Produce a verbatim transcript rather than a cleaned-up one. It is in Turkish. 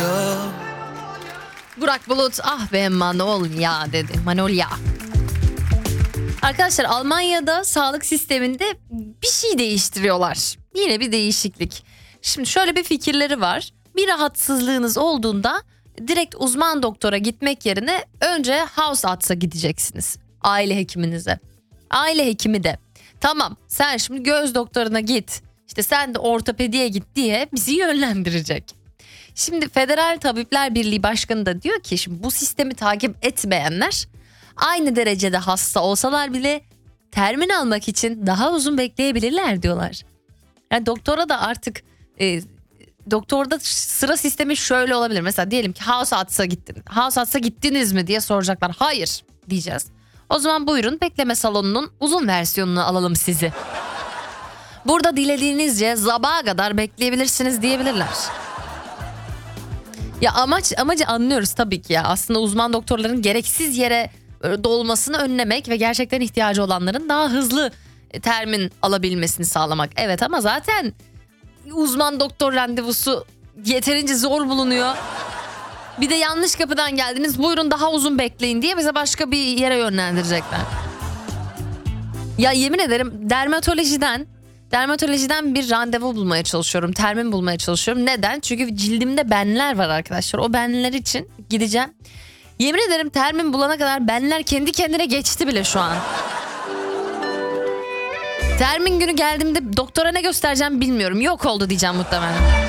Manolya. Burak Bulut ah be Manolya dedi. Manolya. Arkadaşlar Almanya'da sağlık sisteminde bir şey değiştiriyorlar. Yine bir değişiklik. Şimdi şöyle bir fikirleri var. Bir rahatsızlığınız olduğunda direkt uzman doktora gitmek yerine önce Hausarzt'a gideceksiniz. Aile hekiminize. Aile hekimi de tamam sen şimdi göz doktoruna git. İşte sen de ortopediye git diye bizi yönlendirecek. Şimdi Federal Tabipler Birliği Başkanı da diyor ki şimdi bu sistemi takip etmeyenler aynı derecede hasta olsalar bile termin almak için daha uzun bekleyebilirler diyorlar. Yani doktora da artık e, doktorda sıra sistemi şöyle olabilir. Mesela diyelim ki Hausarzt'a gittin. Hausarzt'a gittiniz mi diye soracaklar. Hayır diyeceğiz. O zaman buyurun bekleme salonunun uzun versiyonunu alalım sizi. Burada dilediğinizce sabaha kadar bekleyebilirsiniz diyebilirler. Ya amaç amacı anlıyoruz tabii ki ya. Aslında uzman doktorların gereksiz yere dolmasını önlemek ve gerçekten ihtiyacı olanların daha hızlı termin alabilmesini sağlamak. Evet ama zaten uzman doktor randevusu yeterince zor bulunuyor. Bir de yanlış kapıdan geldiniz buyurun daha uzun bekleyin diye bize başka bir yere yönlendirecekler. Ya yemin ederim dermatolojiden dermatolojiden bir randevu bulmaya çalışıyorum. Termin bulmaya çalışıyorum. Neden? Çünkü cildimde benler var arkadaşlar. O benler için gideceğim. Yemin ederim termin bulana kadar benler kendi kendine geçti bile şu an. Termin günü geldiğimde doktora ne göstereceğim bilmiyorum. Yok oldu diyeceğim muhtemelen.